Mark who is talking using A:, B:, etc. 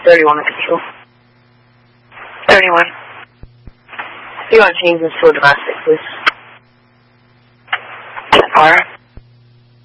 A: 31 official.
B: 31.
A: You want to change this to a domestic, please?
B: Alright.